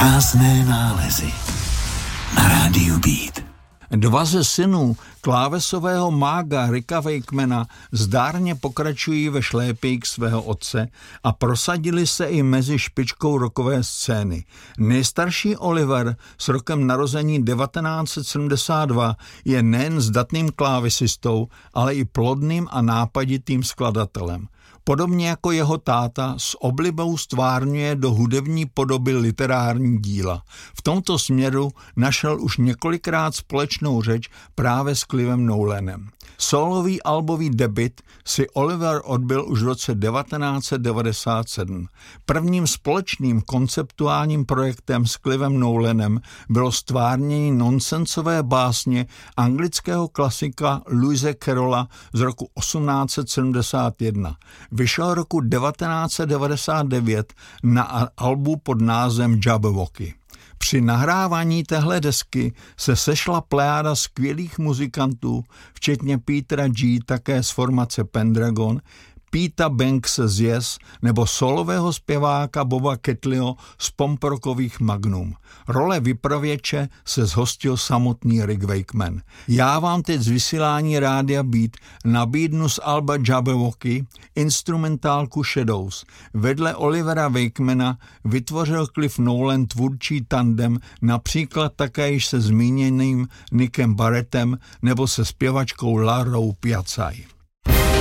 Krásné nálezy na rádiu Beat. Dva ze synů klávesového mága Ricka Wakemana zdárně pokračují ve šlépějích svého otce a prosadili se i mezi špičkou rockové scény. Nejstarší Oliver s rokem narození 1972 je nejen zdatným klávesistou, ale i plodným a nápaditým skladatelem. Podobně jako jeho táta s oblibou stvárňuje do hudební podoby literární díla. V tomto směru našel už několikrát společnou řeč právě s Clivem Nolanem. Sólový albový debut si Oliver odbyl už v roce 1997. Prvním společným konceptuálním projektem s Clivem Nolanem bylo stvárnění nonsensové básně anglického klasika Lewise Carrolla z roku 1871. Vyšel roku 1999 na albu pod názvem Jabberwocky. Při nahrávání téhle desky se sešla plejáda skvělých muzikantů, včetně Petera G. také z formace Pendragon, Peta Bankse z Yes nebo solového zpěváka Boba Kettleyho z pop-rockových Magnum. Role vypravěče se zhostil samotný Rick Wakeman. Já vám teď z vysílání rádia Beat nabídnu z alba Jabberwocky instrumentálku Shadows. Vedle Olivera Wakemana vytvořil Cliff Nolan tvůrčí tandem například také již se zmíněným Nickem Barrettem nebo se zpěvačkou Larou Piazzaí.